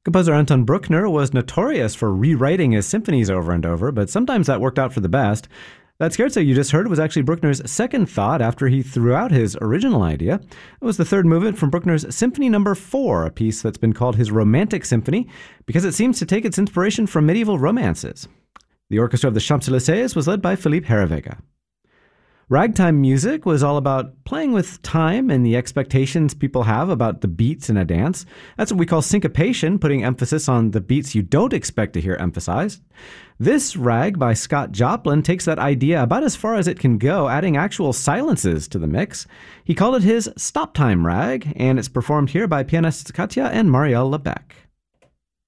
Composer Anton Bruckner was notorious for rewriting his symphonies over and over, but sometimes that worked out for the best. That scherzo you just heard was actually Bruckner's second thought after he threw out his original idea. It was the third movement from Bruckner's Symphony No. 4, a piece that's been called his Romantic Symphony because it seems to take its inspiration from medieval romances. The orchestra of the Champs-Élysées was led by Philippe Herreweghe. Ragtime music was all about playing with time and the expectations people have about the beats in a dance. That's what we call syncopation, putting emphasis on the beats you don't expect to hear emphasized. This rag by Scott Joplin takes that idea about as far as it can go, adding actual silences to the mix. He called it his stop time rag, and it's performed here by pianists Katja and Marielle Lebec.